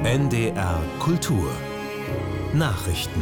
NDR Kultur Nachrichten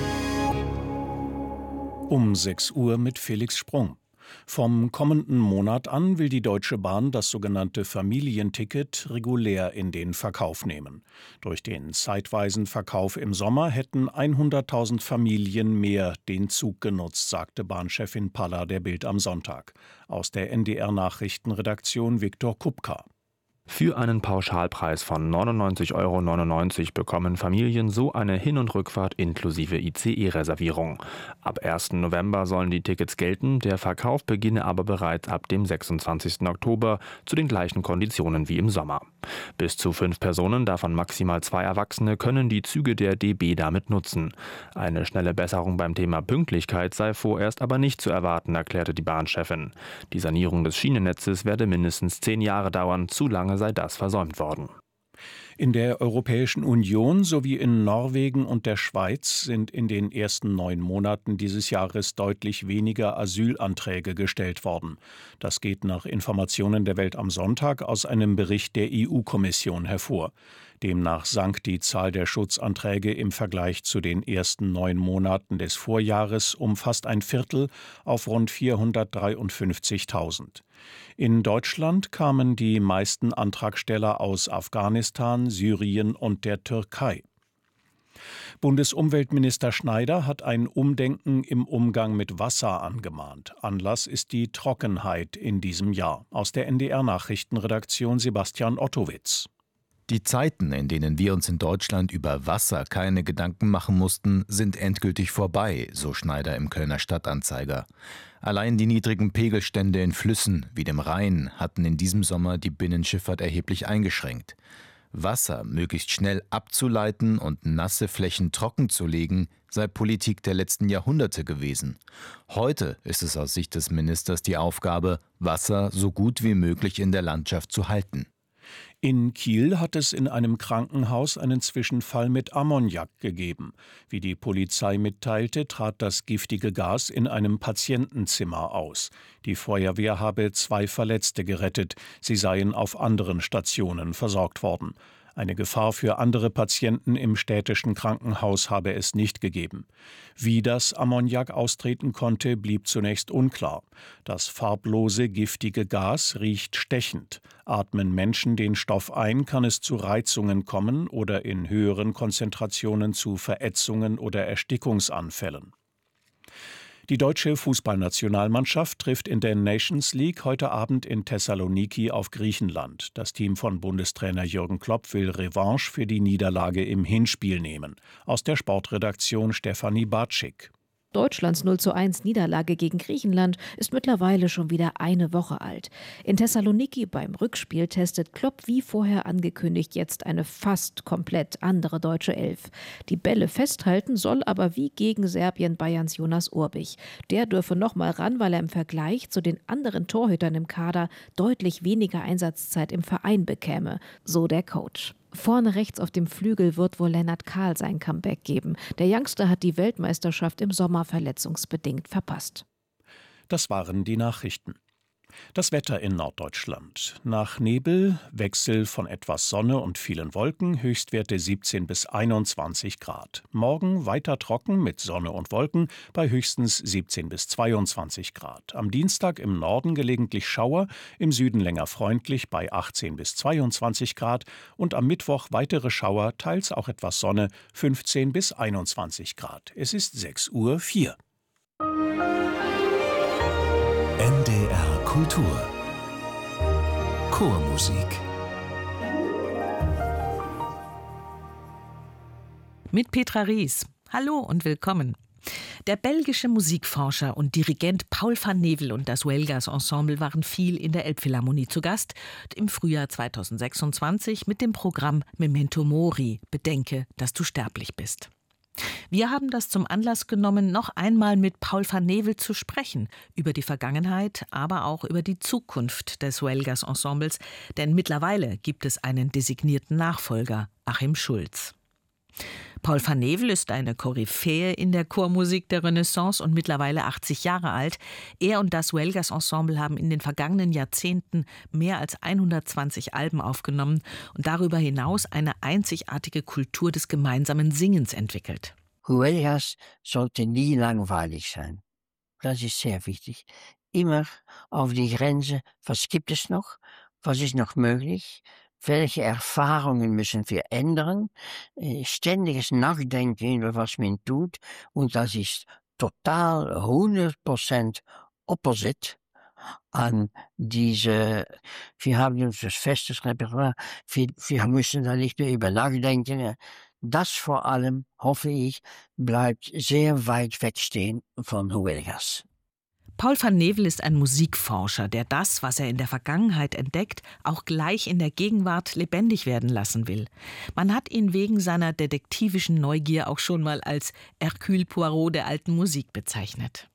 Um 6 Uhr mit Felix Sprung. Vom kommenden Monat an will die Deutsche Bahn das sogenannte Familienticket regulär in den Verkauf nehmen. Durch den zeitweisen Verkauf im Sommer hätten 100.000 Familien mehr den Zug genutzt, sagte Bahnchefin Palla der Bild am Sonntag. Aus der NDR-Nachrichtenredaktion Viktor Kupka. Für einen Pauschalpreis von 99,99 € bekommen Familien so eine Hin- und Rückfahrt inklusive ICE-Reservierung. Ab 1. November sollen die Tickets gelten, der Verkauf beginne aber bereits ab dem 26. Oktober zu den gleichen Konditionen wie im Sommer. Bis zu 5 Personen, davon maximal 2 Erwachsene, können die Züge der DB damit nutzen. Eine schnelle Besserung beim Thema Pünktlichkeit sei vorerst aber nicht zu erwarten, erklärte die Bahnchefin. Die Sanierung des Schienennetzes werde mindestens 10 Jahre dauern, zu lange sei das versäumt worden. In der Europäischen Union sowie in Norwegen und der Schweiz sind in den ersten 9 Monaten dieses Jahres deutlich weniger Asylanträge gestellt worden. Das geht nach Informationen der Welt am Sonntag aus einem Bericht der EU-Kommission hervor. Demnach sank die Zahl der Schutzanträge im Vergleich zu den ersten 9 Monaten des Vorjahres um fast ein Viertel auf rund 453.000. In Deutschland kamen die meisten Antragsteller aus Afghanistan, Syrien und der Türkei. Bundesumweltminister Schneider hat ein Umdenken im Umgang mit Wasser angemahnt. Anlass ist die Trockenheit in diesem Jahr. Aus der NDR-Nachrichtenredaktion Sebastian Ottowitz. Die Zeiten, in denen wir uns in Deutschland über Wasser keine Gedanken machen mussten, sind endgültig vorbei, so Schneider im Kölner Stadtanzeiger. Allein die niedrigen Pegelstände in Flüssen wie dem Rhein hatten in diesem Sommer die Binnenschifffahrt erheblich eingeschränkt. Wasser möglichst schnell abzuleiten und nasse Flächen trocken zu legen, sei Politik der letzten Jahrhunderte gewesen. Heute ist es aus Sicht des Ministers die Aufgabe, Wasser so gut wie möglich in der Landschaft zu halten. In Kiel hat es in einem Krankenhaus einen Zwischenfall mit Ammoniak gegeben. Wie die Polizei mitteilte, trat das giftige Gas in einem Patientenzimmer aus. Die Feuerwehr habe 2 Verletzte gerettet. Sie seien auf anderen Stationen versorgt worden. Eine Gefahr für andere Patienten im städtischen Krankenhaus habe es nicht gegeben. Wie das Ammoniak austreten konnte, blieb zunächst unklar. Das farblose, giftige Gas riecht stechend. Atmen Menschen den Stoff ein, kann es zu Reizungen kommen oder in höheren Konzentrationen zu Verätzungen oder Erstickungsanfällen. Die deutsche Fußballnationalmannschaft trifft in der Nations League heute Abend in Thessaloniki auf Griechenland. Das Team von Bundestrainer Jürgen Klopp will Revanche für die Niederlage im Hinspiel nehmen. Aus der Sportredaktion Stefanie Bartschik. Deutschlands 0:1 Niederlage gegen Griechenland ist mittlerweile schon wieder eine Woche alt. In Thessaloniki beim Rückspiel testet Klopp wie vorher angekündigt jetzt eine fast komplett andere deutsche Elf. Die Bälle festhalten soll aber wie gegen Serbien Bayerns Jonas Urbich. Der dürfe noch mal ran, weil er im Vergleich zu den anderen Torhütern im Kader deutlich weniger Einsatzzeit im Verein bekäme, so der Coach. Vorne rechts auf dem Flügel wird wohl Lennart Kahl sein Comeback geben. Der Youngster hat die Weltmeisterschaft im Sommer verletzungsbedingt verpasst. Das waren die Nachrichten. Das Wetter in Norddeutschland. Nach Nebel, Wechsel von etwas Sonne und vielen Wolken, Höchstwerte 17 bis 21 Grad. Morgen weiter trocken mit Sonne und Wolken bei höchstens 17 bis 22 Grad. Am Dienstag im Norden gelegentlich Schauer, im Süden länger freundlich bei 18 bis 22 Grad und am Mittwoch weitere Schauer, teils auch etwas Sonne, 15 bis 21 Grad. Es ist 6:04 Uhr. NDR Kultur Chormusik Mit Petra Ries. Hallo und willkommen. Der belgische Musikforscher und Dirigent Paul van Nevel und das Huelgas Ensemble waren viel in der Elbphilharmonie zu Gast. Im Frühjahr 2026 mit dem Programm Memento Mori, bedenke, dass du sterblich bist. Wir haben das zum Anlass genommen, noch einmal mit Paul van Nevel zu sprechen, über die Vergangenheit, aber auch über die Zukunft des Huelgas Ensembles, denn mittlerweile gibt es einen designierten Nachfolger, Achim Schulz. Paul van Nevel ist eine Koryphäe in der Chormusik der Renaissance und mittlerweile 80 Jahre alt. Er und das Huelgas Ensemble haben in den vergangenen Jahrzehnten mehr als 120 Alben aufgenommen und darüber hinaus eine einzigartige Kultur des gemeinsamen Singens entwickelt. Huelgas sollte nie langweilig sein. Das ist sehr wichtig. Immer auf die Grenze, was gibt es noch? Was ist noch möglich? Welche Erfahrungen müssen wir ändern? Ständiges Nachdenken über was man tut. Und das ist total 100% opposite an diese, wir haben unser festes Repertoire, wir müssen da nicht mehr über nachdenken. Das vor allem, hoffe ich, bleibt sehr weit wegstehen von Huelgas. Paul van Nevel ist ein Musikforscher, der das, was er in der Vergangenheit entdeckt, auch gleich in der Gegenwart lebendig werden lassen will. Man hat ihn wegen seiner detektivischen Neugier auch schon mal als Hercule Poirot der alten Musik bezeichnet.